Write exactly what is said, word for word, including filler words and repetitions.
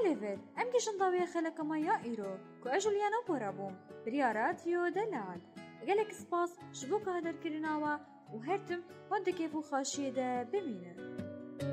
ليفل ام گشن داوی خلق ما یا ایرو کو اجولیانا پورابوم بریا رادیو دلال گلک سپاس شبو که هدر کرناوا و هرتم وانده کیفو خاشیده ببینه